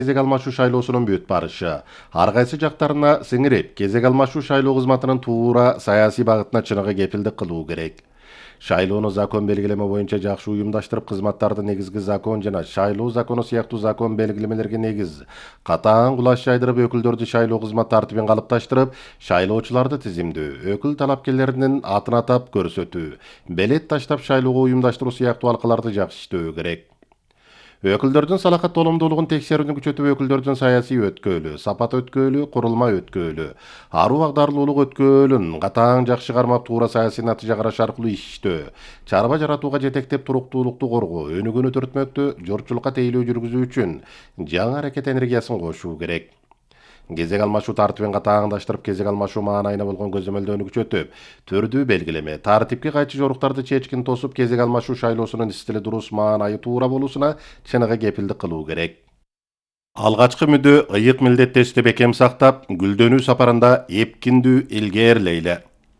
кезек алмашуу шайлоосунун бүт барышы. Ар кайсы жактарына сиңирип, кезек алмашуу шайлоо кызматынын туура саясий багытына чыныгы кепилдик кылуу керек. Шайлоону закон белгилеме боюнча жакшы уюмдаштырып, кызматтарды негизги закон жана шайлоо закону сыяктуу закон белгилемелерге негиз катаң кулаш жайдырып, өкүлдөрдү шайлоо кызмат тартибин калыпташтырып, шайлоочуларды тизимдөө, өкүл талапкерлеринин атын атап көрсөтүү, белет таштап шайлоого уюмдаштыруу сыяктуу алкаларды жакшы иштөө керек. Өкүлдөрдүн салахат толомдуулугун текшерүүнү күчөтүп, өкүлдөрдүн саясий өткөөлү, сапат өткөөлү, курулма өткөөлү, аруу агдарлуулук өткөөлүн катаң жакшы кармап, туура саясий натыйжа караш аркылуу иштөө, чарба жаратууга жетектеп туруктуулукту коргоо, өнүгүүнү төртмөктө жортчулукка тейлөө жүргүзүү үчүн жаңы аракет энергиясын кошуу керек. Кезек алмашуу тартибин катааңдаштырып, кезек алмашуу маанайына болгон көзөмөлдөөнү күчөтүп, түрдүү белгилеме, тартипке кайчы жоруктарды чечкин тосуп, кезек алмашуу шайлоосунун стили дурус, маанайы туура болуусуна чыныгы кепилдик кылуу керек. Алгачкы мүдө ыйык милдеттешти бекем сактап, гүлдөнүү сапарында эпкиндүү илгээрлейли.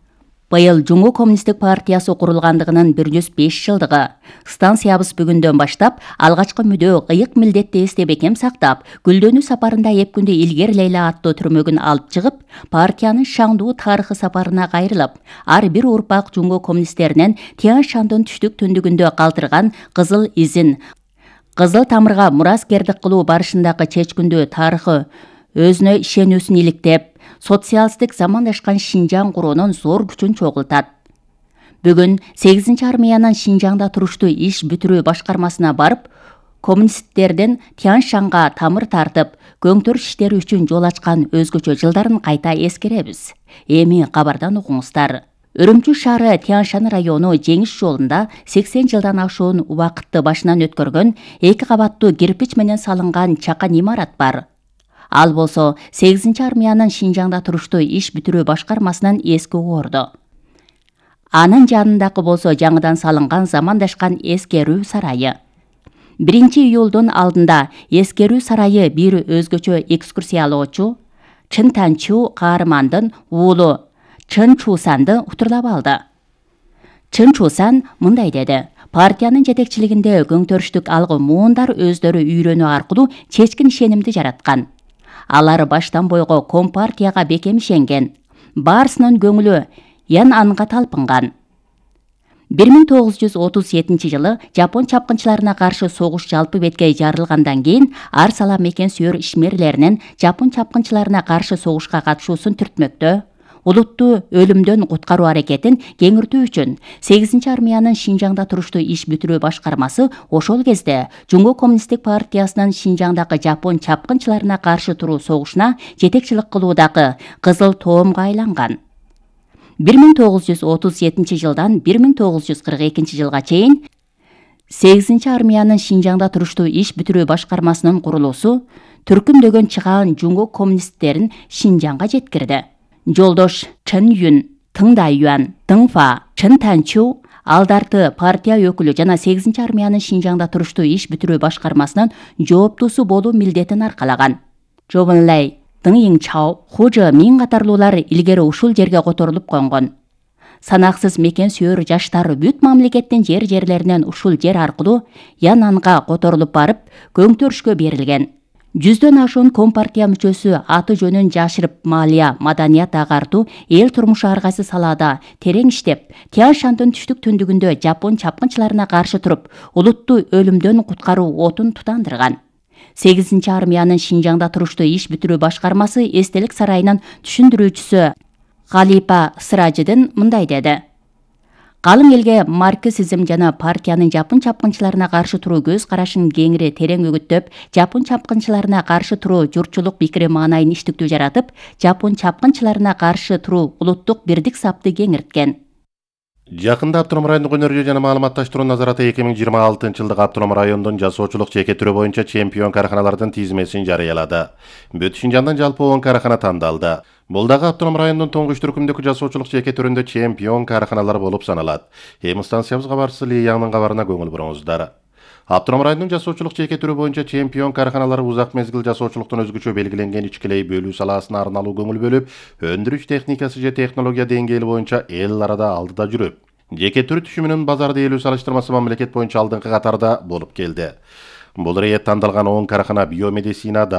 Быйыл Жуму коммунисттик партиясы курулгандыгынын 105 жылдыгы. Станциябыз бүгүндөн баштап алгачкы мүдө ыйык милдетти эсте бекем сактап, гүлдөнүү сапарында эпкүндү илгерлейли аттуу түрмөгүн алып чыгып, партиянын шаңдуу тарыхы сапарына кайрылып, ар бир урпак Жуму коммунисттеринен Тянь Шандын түштүк түндүгүндө калтырган кызыл изин, кызыл тамырга мураскердик кылуу барышындагы чечкиндүү тарыхы өзүнө ишенүүсүн иликтеп, социалисттик замандашкан Шинжаң куруунун зор күчүн чогултат. Бүгүн 8 армиянын Шинжаңда туруштуу иш бүтүрүү башкармасына барып, коммунисттердин Тянь Шанга тамыр тартып, көңтөр иштери үчүн жол ачкан өзгөчө жылдарын кайта эскеребиз. Эми кабардан угуңуздар. Үрүмчү шаары Тянь Шань району жеңиш жолунда 80 жылдан ашуун убакытты башынан өткөргөн 2 кабаттуу кирпич менен салынган чакан имарат бар. Ал болсо 8 армиянын Шинжаңда туруштуу иш бүтүрүү башкармасынын эски орду. Анын жанындагы болсо жаңыдан салынган замандашкан эскерүү сарайы. 1 июлдун алдында эскерүү сарайы бир өзгөчө экскурсиялоочу Чын Танчу каармандын уулу Чын Чусанды утурлап алды. Чын Чусан мындай деди: партиянын жетекчилигинде көңтөрүштүк алгы муундар өздөрү үйрөнүү аркылуу чечкин ишенимди жараткан. Алар баштан бойго компартияга бекем ишенген. Барысынын көңүлү ян анга талпынган. 1937 жылы Жапон чапкынчыларына каршы согуш жалпы бетке жарылгандан кийин ар сала мекен сүйөр ишмерлеринин Жапон чапкынчыларына каршы согушка катышуусун түртмөктө, улутту өлүмдөн куткаруу аракетин кеңиртүү үчүн 8 армиянын Шинжаңда туруштуу иш бүтүрүү башкармасы ошол кезде Жуму коммунисттик партиясынын Шинжаңдагы Жапон чапкынчыларына каршы туруу согушуна жетекчилик кылуудагы кызыл тоомго айланган. 1937 жылдан 1942 жылга чейин 8 армиянын Шинжаңда туруштуу иш бүтүрүү башкармасынын курулуусу түркүмдөгөн чыгаан Жуму коммунисттерин Шинжаңга жеткирди. Жолдош Чын Юн, Тың Дайюан, Тыңфа, Чын Танчу, алдарты партия өкүлү жана 8 армиянын Шинжаңда туруштуу иш бүтүрүү башкармасынын жооптуусу болуу милдетин аркалаган. Жобунлай Тың Йиңчао, Хужы Мин катарлуулар илгери ушул жерге которулуп конгон. Санаксыз мекен сүйөр жаштар бүт мамлекеттин жерлеринен ушул жер аркылуу Янанга которулуп барып, көңтөрүшкө берилген. 100дөн ашуун компартия мүчөсү аты жөнүн жашырып, малия, маданият агартуу, эл турмушу ар кайсы салаада терең иштеп, Тянь Шандын түштүк түндүгүндө Жапон чапкынчыларына каршы туруп, улутту өлүмдөн куткаруу отун тутандырган. 8 армиянын Шинжаңда туруштуу иш бүтүрүү башкармасы эстелик сарайынын түшүндүрүүчүсү Галипа Сыражидин мындай деди: калың элге марксизм жана партиянын Жапон чапкынчыларына каршы туруу көз карашын кеңири терең үгүттөп, Жапон чапкынчыларына каршы туруу журтчулук пикири маанайын иштиктүү жаратып, Жапон чапкынчыларына каршы туруу улуттук бирдик сапты кеңирткен. Жакында Автоном райондук өнөр жана маалыматташтыруу назараты 2026 жылдык Автоном райондун жасоочулук жеке түрү боюнча чемпион караханалардын тизмесин жарыялады. Бүт Шинжаңдан жалпы 10 карахана тандалды. Бул дагы Автоном райондун туңгуч түркүмдөгү жасоочулук жеке түрүндө чемпион караханалар болуп саналат. Эми станциябыз кабарчысы Ли Яңдын кабарына көңүл буруңуздар. Автоном райондун жасоочулук жеке түрү боюнча чемпион караханалары узак мезгил жасоочулуктун өзгөчө белгиленген ичкилей бөлүү саласына арналуу көңүл бөлүп, өндүрүш техникасы же технология деңгээли боюнча эл арада алдыда жүрүп, жеке түр түшүмүнүн базарда элүү салыштырмасы мамлекет боюнча алдыңкы катарда болуп келди. Бул рейет тандалган 10 карахана биомедицина